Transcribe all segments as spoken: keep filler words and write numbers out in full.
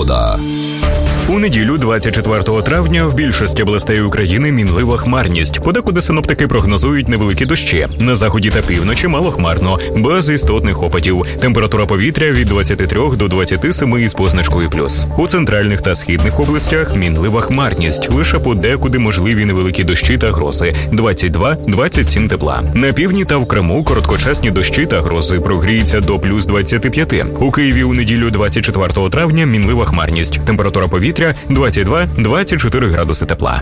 Погода. У неділю, двадцять четвертого травня, в більшості областей України мінлива хмарність. Подекуди синоптики прогнозують невеликі дощі. На заході та півночі малохмарно, без істотних опадів. Температура повітря від двадцяти трьох до двадцяти семи із позначкою плюс. У центральних та східних областях мінлива хмарність. Лише подекуди можливі невеликі дощі та грози. двадцять два - двадцять сім тепла. На півдні та в Криму короткочасні дощі та грози. Прогріється до плюс двадцяти п'яти. У Києві у неділю, двадцять четвертого травня, мінлива хмарність. Температура повітря двадцять два - двадцять чотири градуси тепла.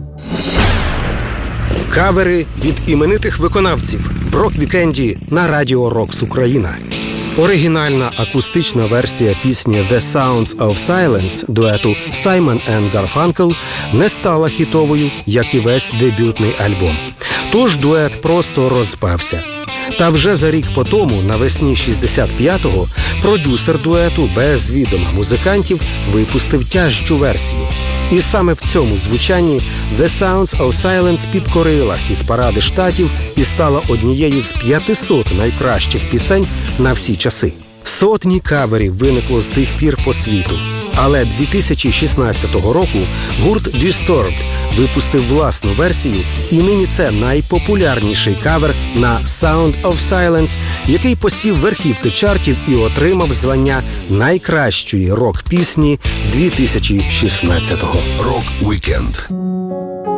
Кавери від іменитих виконавців в рок-вікенді на Радіо Рокс Україна. Оригінальна акустична версія пісні «The Sounds of Silence» дуету Саймон енд Гарфанкл не стала хітовою, як і весь дебютний альбом. Тож дует просто розпався. Та вже за рік по тому, навесні шістдесят п'ятого, продюсер дуету без відома музикантів випустив тяжчу версію. І саме в цьому звучанні «The Sounds of Silence» підкорила хіт-паради Штатів і стала однією з п'ятисот найкращих пісень на всі часи. Сотні каверів виникло з тих пір по світу. Але дві тисячі шістнадцятого року гурт Disturbed випустив власну версію, і нині це найпопулярніший кавер на «Sound of Silence», який посів верхівки чартів і отримав звання найкращої рок-пісні дві тисячі шістнадцятого. Рок-вікенд.